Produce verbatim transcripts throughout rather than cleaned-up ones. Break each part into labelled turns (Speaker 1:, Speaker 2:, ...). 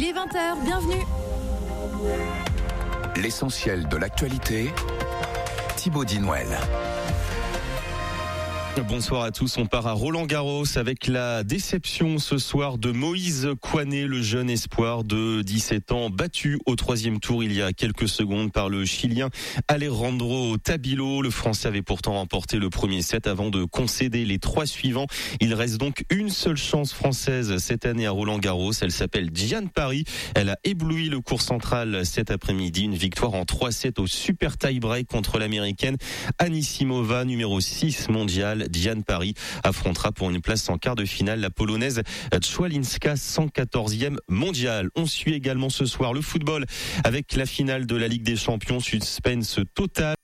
Speaker 1: Il est vingt heures, bienvenue.
Speaker 2: L'essentiel de l'actualité, Thibaut Dinouel.
Speaker 3: Bonsoir à tous, on part à Roland-Garros avec la déception ce soir de Moïse Kouané, le jeune espoir de dix-sept ans, battu au troisième tour il y a quelques secondes par le Chilien Alejandro Tabilo. Le Français avait pourtant remporté le premier set avant de concéder les trois suivants. Il reste donc une seule chance française cette année à Roland-Garros. Elle s'appelle Diane Paris. Elle a ébloui le court central cet après-midi. Une victoire en trois sept au super tie-break contre l'américaine Anisimova, numéro six mondial. Diane Paris affrontera pour une place en quart de finale la polonaise Czwalinska, cent quatorzième mondiale. On suit également ce soir le football avec la finale de la Ligue des Champions. Suspense total.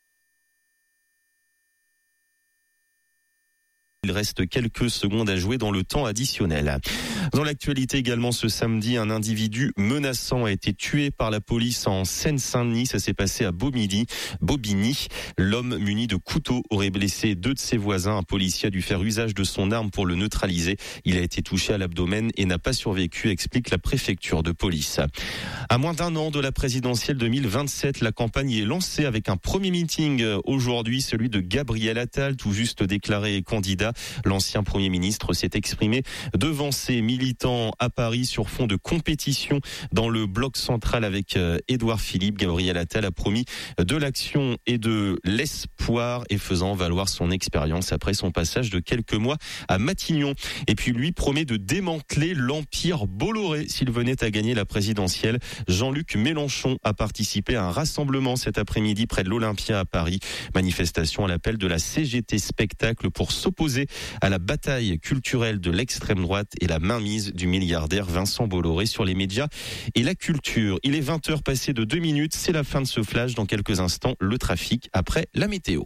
Speaker 3: Il reste quelques secondes à jouer dans le temps additionnel. Dans l'actualité également ce samedi, un individu menaçant a été tué par la police en Seine-Saint-Denis. Ça s'est passé à Bobigny. Bobigny. L'homme muni de couteau aurait blessé deux de ses voisins. Un policier a dû faire usage de son arme pour le neutraliser. Il a été touché à l'abdomen et n'a pas survécu, explique la préfecture de police. À moins d'un an de la présidentielle deux mille vingt-sept, la campagne est lancée avec un premier meeting aujourd'hui, celui de Gabriel Attal, tout juste déclaré candidat. L'ancien Premier ministre s'est exprimé devant ses militants à Paris sur fond de compétition dans le bloc central avec Édouard Philippe. Gabriel Attal a promis de l'action et de l'espoir et faisant valoir son expérience après son passage de quelques mois à Matignon. Et puis lui promet de démanteler l'empire Bolloré s'il venait à gagner la présidentielle. Jean-Luc Mélenchon a participé à un rassemblement cet après-midi près de l'Olympia à Paris. Manifestation à l'appel de la C G T Spectacle pour s'opposer à la bataille culturelle de l'extrême droite et la mainmise du milliardaire Vincent Bolloré sur les médias et la culture. Il est vingt heures passées de deux minutes, c'est la fin de ce flash. Dans quelques instants, le trafic après la météo.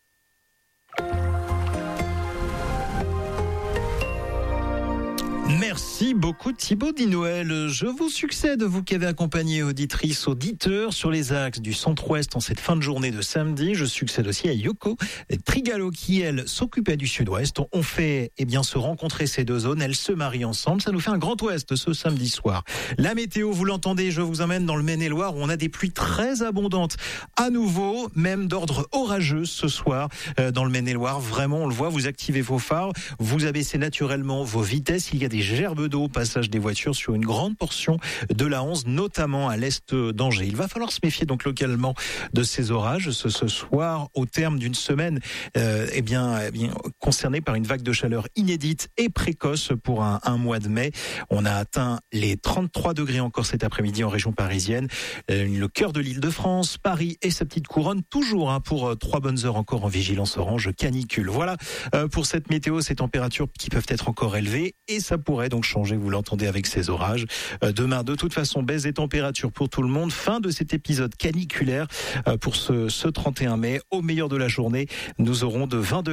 Speaker 4: Merci beaucoup Thibaut Dinouel. Je vous succède, vous qui avez accompagné auditrices, auditeurs sur les axes du centre-ouest en cette fin de journée de samedi. Je succède aussi à Yoko Trigalo qui, elle, s'occupait du sud-ouest. On fait eh bien se rencontrer ces deux zones, elles se marient ensemble. Ça nous fait un grand ouest ce samedi soir. La météo, vous l'entendez, je vous emmène dans le Maine-et-Loire où on a des pluies très abondantes. À nouveau, même d'ordre orageux ce soir euh, dans le Maine-et-Loire. Vraiment, on le voit, vous activez vos phares, vous abaissez naturellement vos vitesses. Il y a des gerbes d'eau au passage des voitures sur une grande portion de l'A onze, notamment à l'est d'Angers. Il va falloir se méfier donc localement de ces orages ce, ce soir au terme d'une semaine euh, eh bien, eh bien concernée par une vague de chaleur inédite et précoce pour un, un mois de mai. On a atteint les trente-trois degrés encore cet après-midi en région parisienne, euh, le cœur de l'Île-de-France, Paris et sa petite couronne, toujours hein, pour euh, trois bonnes heures encore en vigilance orange canicule. Voilà euh, pour cette météo, ces températures qui peuvent être encore élevées et ça pourrait donc changer, vous l'entendez avec ces orages. Euh, demain, de toute façon, baisse des températures pour tout le monde. Fin de cet épisode caniculaire euh, pour ce, ce trente et un mai. Au meilleur de la journée, nous aurons de vingt degrés